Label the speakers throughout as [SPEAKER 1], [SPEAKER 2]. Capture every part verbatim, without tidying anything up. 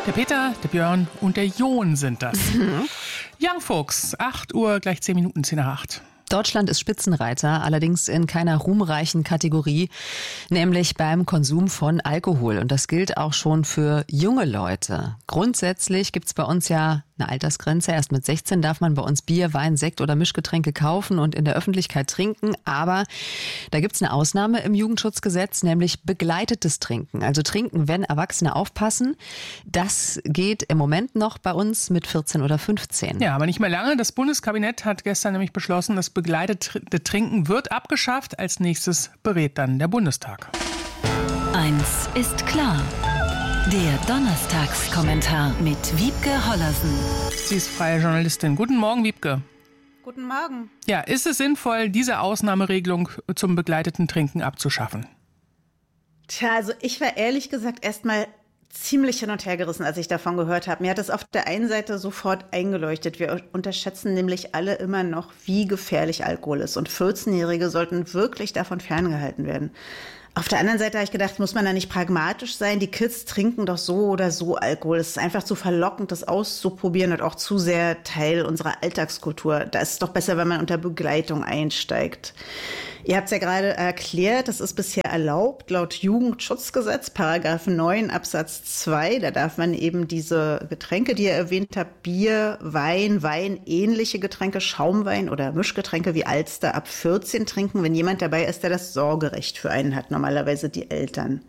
[SPEAKER 1] Der Peter, der Björn und der Jon sind das. Mhm. Young Folks, acht Uhr, gleich zehn Minuten, zehn nach acht.
[SPEAKER 2] Deutschland ist Spitzenreiter, allerdings in keiner ruhmreichen Kategorie, nämlich beim Konsum von Alkohol. Und das gilt auch schon für junge Leute. Grundsätzlich gibt's bei uns ja eine Altersgrenze. Erst mit sechzehn darf man bei uns Bier, Wein, Sekt oder Mischgetränke kaufen und in der Öffentlichkeit trinken. Aber da gibt's eine Ausnahme im Jugendschutzgesetz, nämlich begleitetes Trinken. Also trinken, wenn Erwachsene aufpassen. Das geht im Moment noch bei uns mit vierzehn oder fünfzehn.
[SPEAKER 1] Ja, aber nicht mehr lange. Das Bundeskabinett hat gestern nämlich beschlossen, das begleitete Trinken wird abgeschafft. Als nächstes berät dann der Bundestag.
[SPEAKER 3] Eins ist klar. Der Donnerstagskommentar mit Wiebke Hollersen.
[SPEAKER 1] Sie ist freie Journalistin. Guten Morgen, Wiebke.
[SPEAKER 4] Guten Morgen.
[SPEAKER 1] Ja, ist es sinnvoll, diese Ausnahmeregelung zum begleiteten Trinken abzuschaffen?
[SPEAKER 4] Tja, also ich war ehrlich gesagt erstmal ziemlich hin und her gerissen, als ich davon gehört habe. Mir hat es auf der einen Seite sofort eingeleuchtet. Wir unterschätzen nämlich alle immer noch, wie gefährlich Alkohol ist. Und vierzehnjährige sollten wirklich davon ferngehalten werden. Auf der anderen Seite habe ich gedacht, muss man da nicht pragmatisch sein? Die Kids trinken doch so oder so Alkohol. Es ist einfach zu verlockend, das auszuprobieren und auch zu sehr Teil unserer Alltagskultur. Da ist es doch besser, wenn man unter Begleitung einsteigt. Ihr habt es ja gerade erklärt, das ist bisher erlaubt, laut Jugendschutzgesetz, Paragraph neun Absatz zwei. Da darf man eben diese Getränke, die ihr erwähnt habt, Bier, Wein, Wein, ähnliche Getränke, Schaumwein oder Mischgetränke wie Alster ab vierzehn trinken, wenn jemand dabei ist, der das Sorgerecht für einen hat, normalerweise die Eltern.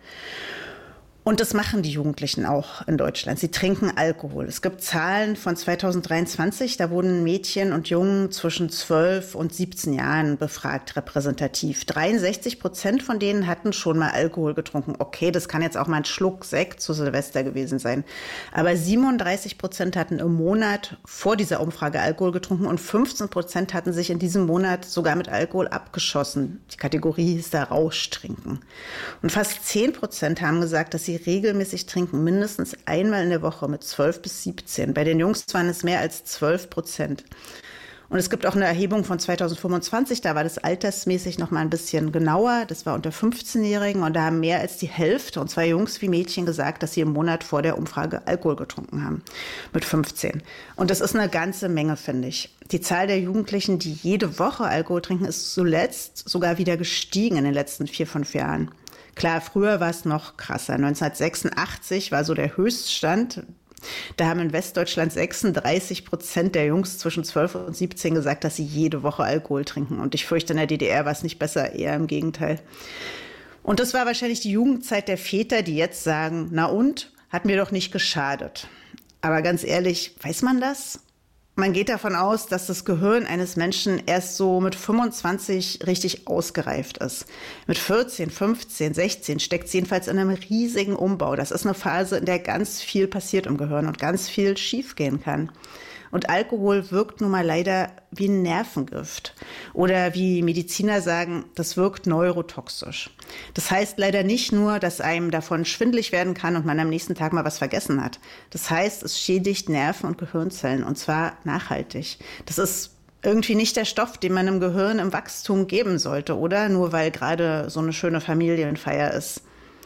[SPEAKER 4] Und das machen die Jugendlichen auch in Deutschland. Sie trinken Alkohol. Es gibt Zahlen von zweitausenddreiundzwanzig, da wurden Mädchen und Jungen zwischen zwölf und siebzehn Jahren befragt, repräsentativ. dreiundsechzig Prozent von denen hatten schon mal Alkohol getrunken. Okay, das kann jetzt auch mal ein Schluck Sekt zu Silvester gewesen sein. Aber siebenunddreißig Prozent hatten im Monat vor dieser Umfrage Alkohol getrunken und fünfzehn Prozent hatten sich in diesem Monat sogar mit Alkohol abgeschossen. Die Kategorie hieß da Rauschtrinken. Und fast zehn Prozent haben gesagt, dass sie regelmäßig trinken, mindestens einmal in der Woche mit zwölf bis siebzehn. Bei den Jungs waren es mehr als zwölf Prozent. Und es gibt auch eine Erhebung von zweitausendfünfundzwanzig, da war das altersmäßig noch mal ein bisschen genauer. Das war unter fünfzehnjährigen und da haben mehr als die Hälfte, und zwar Jungs wie Mädchen, gesagt, dass sie im Monat vor der Umfrage Alkohol getrunken haben, mit fünfzehn. Und das ist eine ganze Menge, finde ich. Die Zahl der Jugendlichen, die jede Woche Alkohol trinken, ist zuletzt sogar wieder gestiegen in den letzten vier, fünf Jahren. Klar, früher war es noch krasser. neunzehnhundertsechsundachtzig war so der Höchststand. Da haben in Westdeutschland sechsunddreißig Prozent der Jungs zwischen zwölf und siebzehn gesagt, dass sie jede Woche Alkohol trinken. Und ich fürchte, in der D D R war es nicht besser, eher im Gegenteil. Und das war wahrscheinlich die Jugendzeit der Väter, die jetzt sagen, na und, hat mir doch nicht geschadet. Aber ganz ehrlich, weiß man das? Man geht davon aus, dass das Gehirn eines Menschen erst so mit fünfundzwanzig richtig ausgereift ist. Mit vierzehn, fünfzehn, sechzehn steckt es jedenfalls in einem riesigen Umbau. Das ist eine Phase, in der ganz viel passiert im Gehirn und ganz viel schiefgehen kann. Und Alkohol wirkt nun mal leider wie ein Nervengift. Oder wie Mediziner sagen, das wirkt neurotoxisch. Das heißt leider nicht nur, dass einem davon schwindelig werden kann und man am nächsten Tag mal was vergessen hat. Das heißt, es schädigt Nerven und Gehirnzellen, und zwar nachhaltig. Das ist irgendwie nicht der Stoff, den man im Gehirn im Wachstum geben sollte, oder? Nur weil gerade so eine schöne Familienfeier ist.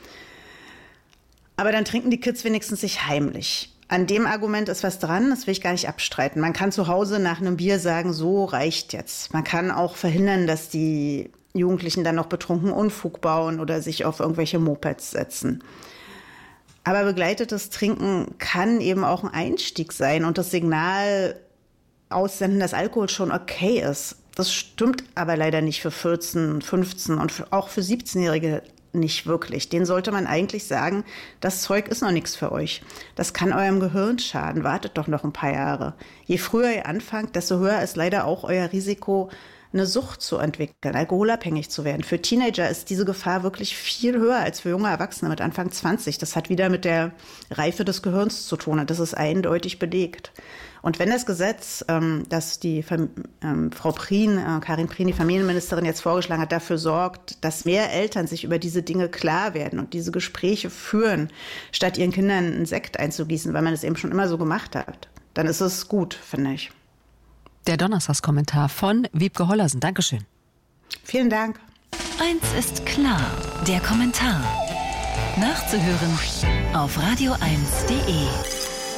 [SPEAKER 4] Aber dann trinken die Kids wenigstens sich heimlich. An dem Argument ist was dran, das will ich gar nicht abstreiten. Man kann zu Hause nach einem Bier sagen, so reicht jetzt. Man kann auch verhindern, dass die Jugendlichen dann noch betrunken Unfug bauen oder sich auf irgendwelche Mopeds setzen. Aber begleitetes Trinken kann eben auch ein Einstieg sein und das Signal aussenden, dass Alkohol schon okay ist. Das stimmt aber leider nicht für vierzehn, fünfzehn und auch für siebzehnjährige nicht wirklich. Denen sollte man eigentlich sagen, das Zeug ist noch nichts für euch. Das kann eurem Gehirn schaden. Wartet doch noch ein paar Jahre. Je früher ihr anfangt, desto höher ist leider auch euer Risiko, eine Sucht zu entwickeln, alkoholabhängig zu werden. Für Teenager ist diese Gefahr wirklich viel höher als für junge Erwachsene mit Anfang zwanzig. Das hat wieder mit der Reife des Gehirns zu tun und das ist eindeutig belegt. Und wenn das Gesetz, ähm, das die ähm, Frau Prien, äh, Karin Prien, die Familienministerin, jetzt vorgeschlagen hat, dafür sorgt, dass mehr Eltern sich über diese Dinge klar werden und diese Gespräche führen, statt ihren Kindern einen Sekt einzugießen, weil man es eben schon immer so gemacht hat, dann ist es gut, finde ich.
[SPEAKER 2] Der Donnerstagskommentar von Wiebke Hollersen. Dankeschön.
[SPEAKER 4] Vielen Dank.
[SPEAKER 3] Eins ist klar, der Kommentar. Nachzuhören auf radio eins punkt de.